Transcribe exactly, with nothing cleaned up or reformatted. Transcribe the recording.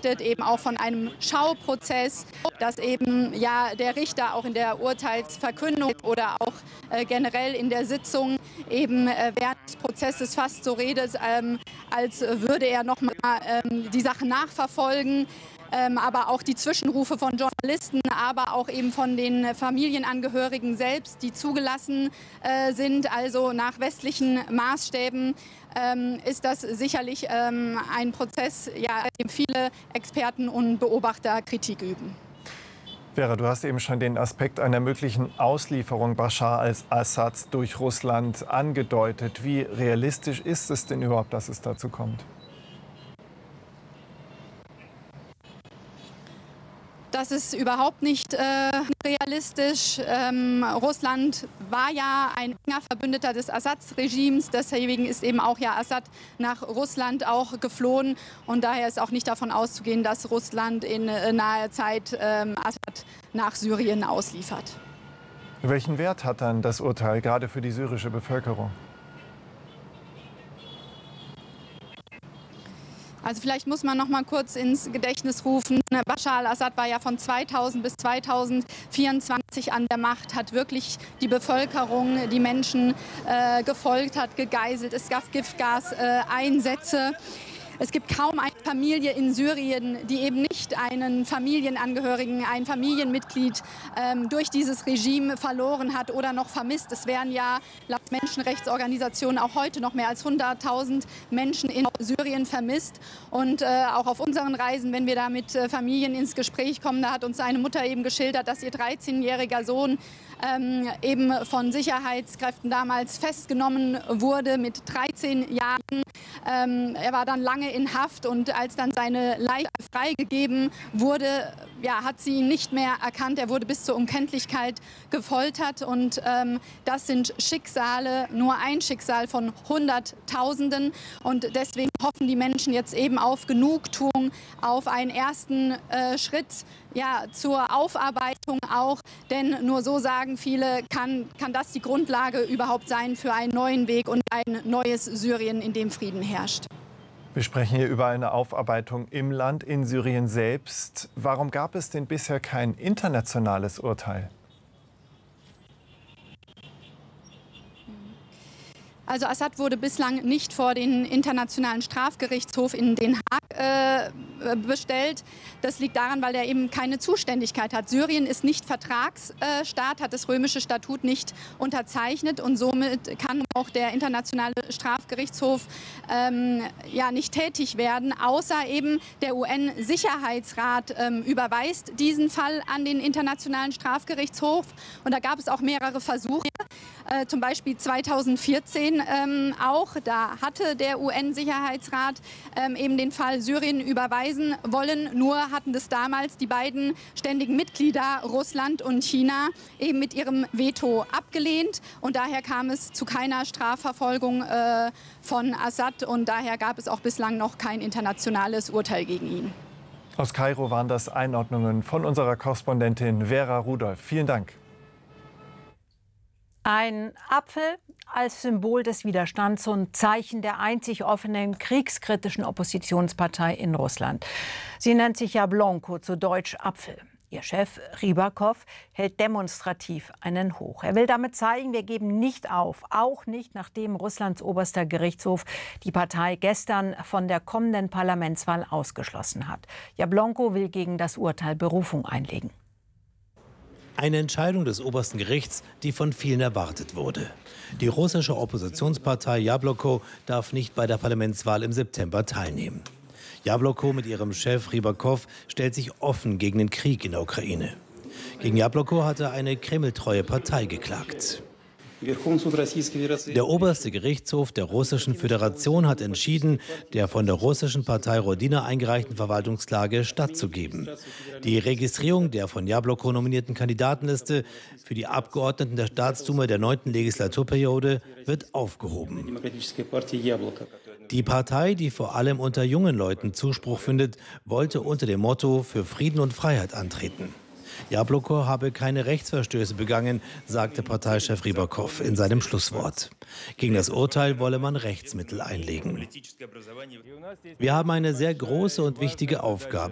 berichtet, eben auch von einem Schauprozess, dass eben ja der Richter auch in der Urteilsverkündung oder auch äh, generell in der Sitzung eben äh, während des Prozesses fast so redet, ähm, als würde er nochmal ähm, die Sache nachverfolgen. Ähm, aber auch die Zwischenrufe von Journalisten, aber auch eben von den Familienangehörigen selbst, die zugelassen äh, sind, also nach westlichen Maßstäben, ähm, ist das sicherlich ähm, ein Prozess, ja, dem viele Experten und Beobachter Kritik üben. Vera, du hast eben schon den Aspekt einer möglichen Auslieferung Bashar al-Assads durch Russland angedeutet. Wie realistisch ist es denn überhaupt, dass es dazu kommt? Das ist überhaupt nicht äh, realistisch. Ähm, Russland war ja ein enger Verbündeter des Assad-Regimes. Deswegen ist eben auch ja Assad nach Russland auch geflohen. Und daher ist auch nicht davon auszugehen, dass Russland in äh, naher Zeit ähm, Assad nach Syrien ausliefert. Welchen Wert hat dann das Urteil gerade für die syrische Bevölkerung? Also vielleicht muss man noch mal kurz ins Gedächtnis rufen, Bashar al-Assad war ja von zweitausend bis zweitausendvierundzwanzig an der Macht, hat wirklich die Bevölkerung, die Menschen äh, gefolgt, hat gegeißelt, es gab Giftgaseinsätze. Äh, Es gibt kaum eine Familie in Syrien, die eben nicht einen Familienangehörigen, ein Familienmitglied ähm, durch dieses Regime verloren hat oder noch vermisst. Es wären ja laut Menschenrechtsorganisationen auch heute noch mehr als hunderttausend Menschen in Syrien vermisst. Und äh, auch auf unseren Reisen, wenn wir da mit äh, Familien ins Gespräch kommen, da hat uns eine Mutter eben geschildert, dass ihr dreizehnjähriger Sohn ähm, eben von Sicherheitskräften damals festgenommen wurde mit dreizehn Jahren. Ähm, er war dann lange in Haft und als dann seine Leiche freigegeben wurde, ja, hat sie ihn nicht mehr erkannt. Er wurde bis zur Unkenntlichkeit gefoltert und ähm, das sind Schicksale, nur ein Schicksal von Hunderttausenden und deswegen hoffen die Menschen jetzt eben auf Genugtuung, auf einen ersten äh, Schritt, ja, zur Aufarbeitung auch, denn nur so sagen viele, kann, kann das die Grundlage überhaupt sein für einen neuen Weg und ein neues Syrien, in dem Frieden herrscht. Wir sprechen hier über eine Aufarbeitung im Land, in Syrien selbst. Warum gab es denn bisher kein internationales Urteil? Also Assad wurde bislang nicht vor den Internationalen Strafgerichtshof in Den Haag äh, bestellt. Das liegt daran, weil er eben keine Zuständigkeit hat. Syrien ist nicht Vertragsstaat, hat das römische Statut nicht unterzeichnet und somit kann auch der Internationale Strafgerichtshof ähm, ja, nicht tätig werden, außer eben der U N-Sicherheitsrat ähm, überweist diesen Fall an den Internationalen Strafgerichtshof. Und da gab es auch mehrere Versuche, äh, zum Beispiel zweitausendvierzehn ähm, auch. Da hatte der U N-Sicherheitsrat ähm, eben den Fall Syrien überweisen wollen. Nur hatten das damals die beiden ständigen Mitglieder, Russland und China, eben mit ihrem Veto abgelehnt. Und daher kam es zu keiner Strafverfolgung äh, von Assad. Und daher gab es auch bislang noch kein internationales Urteil gegen ihn. Aus Kairo waren das Einordnungen von unserer Korrespondentin Vera Rudolph. Vielen Dank. Ein Apfel als Symbol des Widerstands und Zeichen der einzig offenen kriegskritischen Oppositionspartei in Russland. Sie nennt sich Jablonko, zu Deutsch Apfel. Ihr Chef Rybakov hält demonstrativ einen hoch. Er will damit zeigen, wir geben nicht auf, auch nicht nachdem Russlands oberster Gerichtshof die Partei gestern von der kommenden Parlamentswahl ausgeschlossen hat. Jablonko will gegen das Urteil Berufung einlegen. Eine Entscheidung des obersten Gerichts, die von vielen erwartet wurde. Die russische Oppositionspartei Jablonko darf nicht bei der Parlamentswahl im September teilnehmen. Jablonko mit ihrem Chef Rybakov stellt sich offen gegen den Krieg in der Ukraine. Gegen Jablonko hatte eine kremltreue Partei geklagt. Der oberste Gerichtshof der Russischen Föderation hat entschieden, der von der russischen Partei Rodina eingereichten Verwaltungsklage stattzugeben. Die Registrierung der von Jablonko nominierten Kandidatenliste für die Abgeordneten der Staatsdume der neunten Legislaturperiode wird aufgehoben. Die Partei, die vor allem unter jungen Leuten Zuspruch findet, wollte unter dem Motto für Frieden und Freiheit antreten. Jablonko habe keine Rechtsverstöße begangen, sagte Parteichef Rybakov in seinem Schlusswort. Gegen das Urteil wolle man Rechtsmittel einlegen. Wir haben eine sehr große und wichtige Aufgabe.